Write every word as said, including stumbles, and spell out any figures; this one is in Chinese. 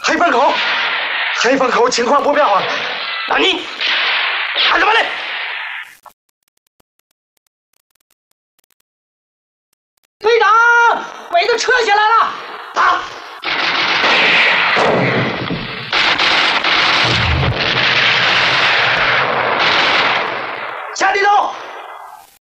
黑风口，黑风口情况不妙啊！ 那你干什么嘞？